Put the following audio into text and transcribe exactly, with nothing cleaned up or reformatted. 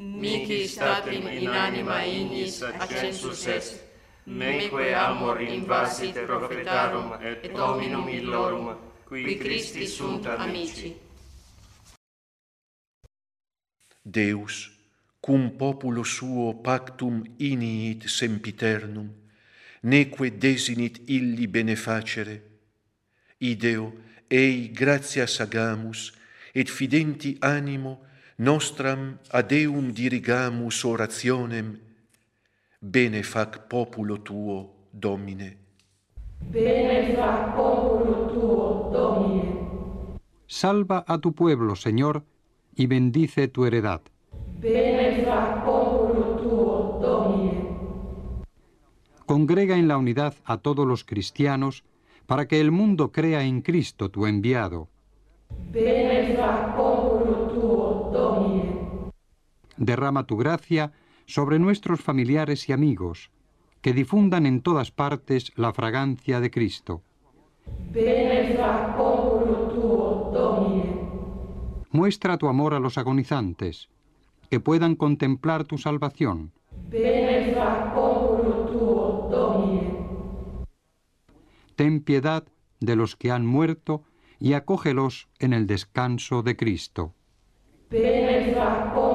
mihi statim in anima ignis ascensus est, meque amor invasit prophetarum et hominum illorum, qui Christi sunt amici. Deus, cum populo suo pactum iniit sempiternum, neque desinit illi benefacere, ideo ei gratias agamus, et fidenti animo nostram ad eum dirigamus orationem, bene fac populo tuo, Domine. Bene fac populo tuo, Domine. Salva a tu pueblo, Señor, y bendice tu heredad. Bene fac populo tuo, Domine. Congrega en la unidad a todos los cristianos, para que el mundo crea en Cristo, tu enviado. Bene fac populo tuo, Domine. Derrama tu gracia sobre nuestros familiares y amigos, que difundan en todas partes la fragancia de Cristo. Bene fac populo tuo, Domine. Muestra tu amor a los agonizantes, que puedan contemplar tu salvación. Bene fac populo tuo, Domine. Ten piedad de los que han muerto y acógelos en el descanso de Cristo. Bene fac